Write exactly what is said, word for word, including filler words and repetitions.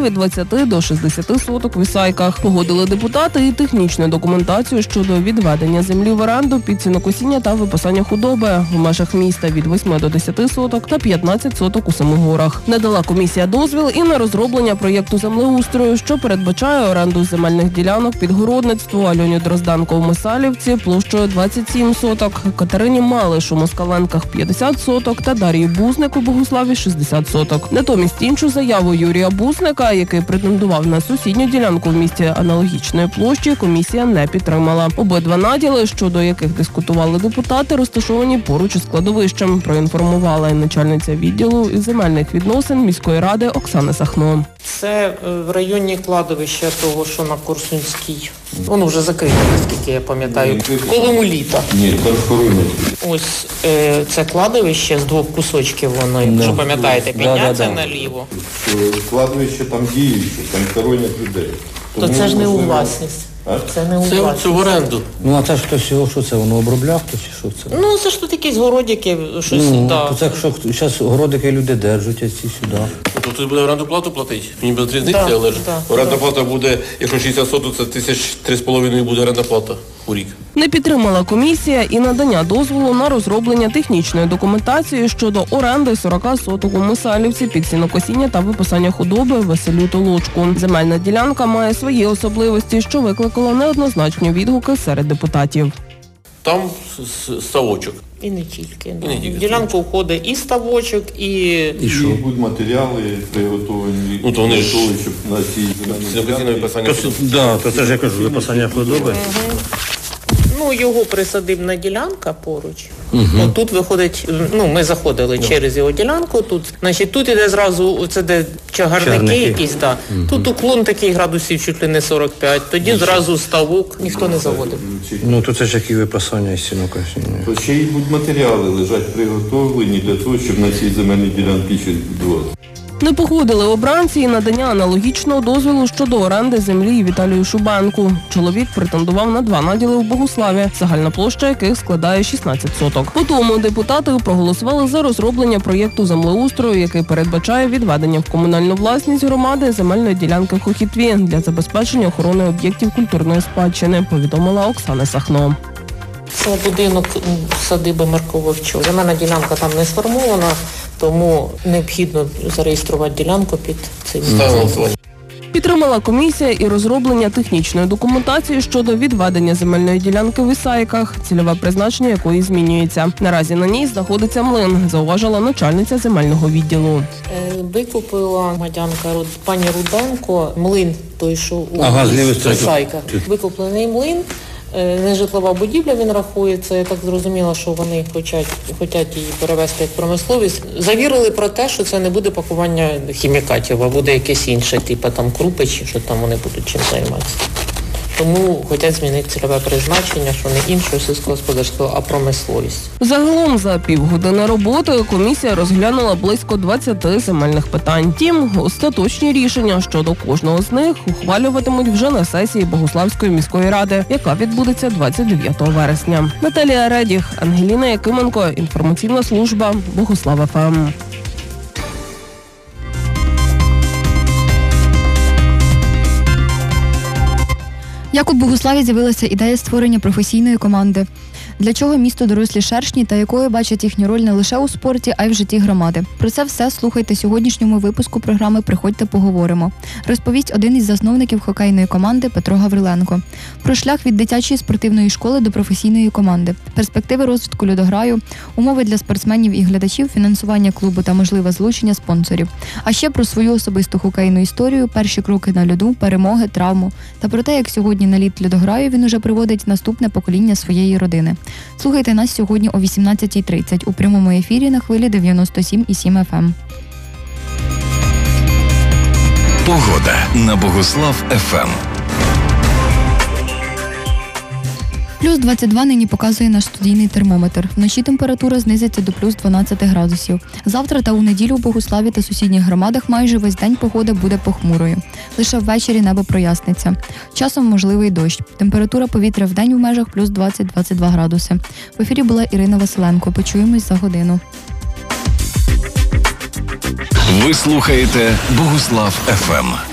від двадцяти до шістдесяти соток в Ісайках. Погодили депутати і технічну документацію щодо відведення землі в оренду під сінокосіння та випасання худоби в межах міста від восьми до десяти соток та п'ятнадцять соток у Семигорах. Надала комісія дозвіл і на розроблення проєкту землеустрою, що передбачає оренду земельних ділянок під городництво Альоні Дрозданко в Мисалівці площею двадцять сім соток, Катерині Малиш у Москаленках п'ятдесят соток та Дар'ї Бузник у Богуславі шістдесят соток. Натомість іншу заяву Юрія Бузника, який претендував на сусідню ділянку в місті аналогічної площі, комісія не підтримала. Обидва наділи, щодо яких дискутували депутати, розташовані поруч із кладовищем, проінформувала і начальниця відділу із земельних відносин міської ради Оксана Сахно. Це в районі кладовища того, що на Корсунській. Воно вже закрите, наскільки я пам'ятаю, коло літа. Ні, там хоронять. Ось е, це кладовище з двох кусочків воно, якщо Да. пам'ятаєте, підняться да, да, да. наліво. Кладовище там діюче, там хоронять людей. То це ж не у власність. А? Це не у Це, власність. це в оренду. Ну, а це ж хтось його, що це, воно обробляв, хтось чи що це? Ну, це ж тут якісь городики, щось, Ну, да. то це, що зараз городики люди держать, а ці сюди. Тобто хтось буде оренду плату платити. Мені без різниці, Да, але ж да, оренда да. плата буде, якщо шістдесят соток, це тисяч три з половиною буде оренда плата у рік. Не підтримала комісія і надання дозволу на розроблення технічної документації щодо оренди сорок соток у Мисалівці під сінокосіння та випасання худоби Василю Толочку. Земельна ділянка має свої особливості, що викликало неоднозначні відгуки серед депутатів. Там с- с- ставочок. І не тільки. І не тільки. В ділянку входить і ставочок, і... І що? Будуть матеріали приготовані Ну, то вони для ж- того, щоб на цій Сінокосіння земельній випасання То, да, то це ж я кажу, випасання худоби. Ну, його присадибна ділянка поруч. Угу. Тут виходить, ну, ми заходили yeah. через його ділянку, тут, значить, тут іде зразу, це де чагарники, Чагарники. якісь, да. Угу. Тут уклон такий градусів чуть ли не сорок п'ять, тоді mm-hmm. зразу ставок, ніхто не заводив. Ну, то це ж які випасання із сінокосіння. То ще й будуть матеріали лежать приготовлені для того, щоб на цій земельній ділянці щось будувати. Не погодили обранці і надання аналогічного дозволу щодо оренди землі Віталію Шубенку. Чоловік претендував на два наділи в Богуславі, загальна площа яких складає шістнадцять соток. Потім депутати проголосували за розроблення проєкту землеустрою, який передбачає відведення в комунальну власність громади земельної ділянки в Хохітві для забезпечення охорони об'єктів культурної спадщини, повідомила Оксана Сахно. Це будинок садиби Марковичу. Земельна ділянка там не сформована, тому необхідно зареєструвати ділянку під цим. Підтримала комісія і розроблення технічної документації щодо відведення земельної ділянки в Ісайках, цільове призначення якої змінюється. Наразі на ній знаходиться млин, зауважила начальниця земельного відділу. Викупила громадянка пані Руденко млин, той, що у ага, Ісайках. Викуплений млин. Нежитлова будівля, він рахується, я так зрозуміла, що вони хочуть, хочуть її перевести як промисловість. Завірили про те, що це не буде пакування хімікатів, а буде якесь інше, типу там крупи, чи що там вони будуть чим займатися. Тому хочуть змінити цільове призначення, що не іншого сільськогосподарського, а промисловість. Загалом за півгодини роботи комісія розглянула близько двадцяти земельних питань. Тім, остаточні рішення щодо кожного з них ухвалюватимуть вже на сесії Богуславської міської ради, яка відбудеться двадцять дев'ятого вересня. Наталія Редіх, Ангеліна Якименко, інформаційна служба Богуслав еф ем. Як у Богуславі з'явилася ідея створення професійної команди? Для чого місто дорослі шершні та якою бачать їхню роль не лише у спорті, а й в житті громади? Про це все слухайте сьогоднішньому випуску програми «Приходьте, поговоримо». Розповість один із засновників хокейної команди Петро Гавриленко. Про шлях від дитячої спортивної школи до професійної команди, перспективи розвитку льодограю, умови для спортсменів і глядачів, фінансування клубу та можливе залучення спонсорів. А ще про свою особисту хокейну історію, перші кроки на льоду, перемоги, травму. Та про те, як сьогодні на лід льодограю він уже приводить наступне покоління своєї родини. Слухайте нас сьогодні о вісімнадцятій тридцять у прямому ефірі на хвилі дев'яносто сім і сім еф ем. Погода на Богуслав еф ем. Плюс двадцять два нині показує наш студійний термометр. Вночі температура знизиться до плюс дванадцять градусів. Завтра та у неділю у Богуславі та сусідніх громадах майже весь день погода буде похмурою. Лише ввечері небо проясниться. Часом можливий дощ. Температура повітря в день в межах плюс двадцять - двадцять два градуси. В ефірі була Ірина Василенко. Почуємось за годину. Ви слухаєте Богуслав еф ем.